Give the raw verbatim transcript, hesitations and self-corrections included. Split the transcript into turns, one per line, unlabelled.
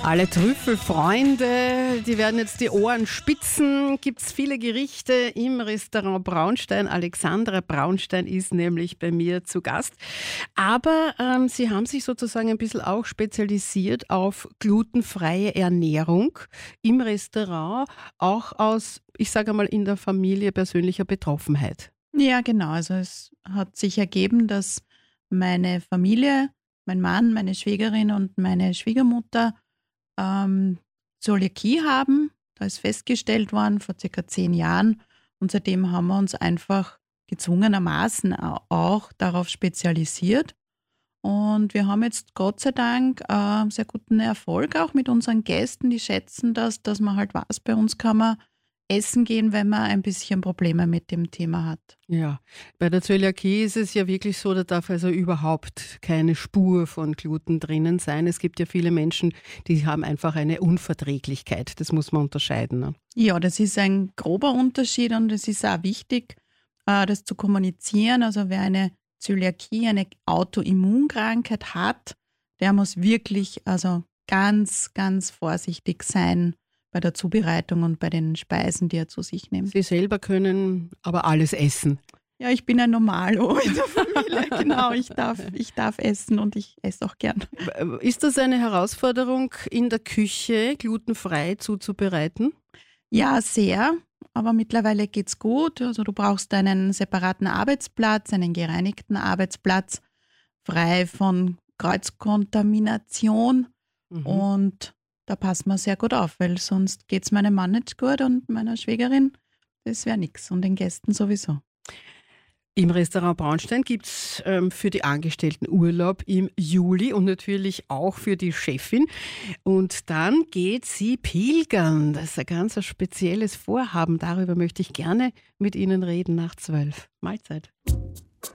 Alle Trüffelfreunde, die werden jetzt die Ohren spitzen. Gibt es viele Gerichte im Restaurant Braunstein. Alexandra Braunstein ist nämlich bei mir zu Gast. Aber ähm, Sie haben sich sozusagen ein bisschen auch spezialisiert auf glutenfreie Ernährung im Restaurant, auch aus, ich sage mal, in der Familie persönlicher Betroffenheit.
Ja, genau. Also es hat sich ergeben, dass meine Familie, mein Mann, meine Schwägerin und meine Schwiegermutter ähm, Zöliakie haben. Da ist festgestellt worden vor circa zehn Jahren. Und seitdem haben wir uns einfach gezwungenermaßen auch darauf spezialisiert. Und wir haben jetzt Gott sei Dank äh, sehr guten Erfolg auch mit unseren Gästen. Die schätzen das, dass man halt weiß, bei uns kann man essen gehen, wenn man ein bisschen Probleme mit dem Thema hat.
Ja, bei der Zöliakie ist es ja wirklich so, da darf also überhaupt keine Spur von Gluten drinnen sein. Es gibt ja viele Menschen, die haben einfach eine Unverträglichkeit. Das muss man unterscheiden. Ne?
Ja, das ist ein grober Unterschied und es ist auch wichtig, das zu kommunizieren. Also wer eine Zöliakie, eine Autoimmunkrankheit hat, der muss wirklich also ganz, ganz vorsichtig sein bei der Zubereitung und bei den Speisen, die er zu sich nimmt.
Sie selber können aber alles essen.
Ja, ich bin ein Normalo in der Familie. Genau, ich darf, ich darf essen und ich esse auch gern.
Ist das eine Herausforderung, in der Küche glutenfrei zuzubereiten?
Ja, sehr. Aber mittlerweile geht's gut. Also du brauchst einen separaten Arbeitsplatz, einen gereinigten Arbeitsplatz, frei von Kreuzkontamination. Mhm. Und da passen wir sehr gut auf, weil sonst geht es meinem Mann nicht gut und meiner Schwägerin, das wäre nichts und den Gästen sowieso.
Im Restaurant Braunstein gibt es ähm, für die Angestellten Urlaub im Juli und natürlich auch für die Chefin. Und dann geht sie pilgern. Das ist ein ganz spezielles Vorhaben. Darüber möchte ich gerne mit Ihnen reden nach zwölf. Mahlzeit.